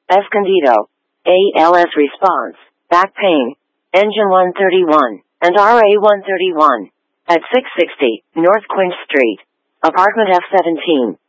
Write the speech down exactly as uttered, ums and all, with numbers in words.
Escondido, A L S response, back pain, engine one thirty-one, and R A one thirty-one, at six sixty, North Quince Street, apartment F seventeen.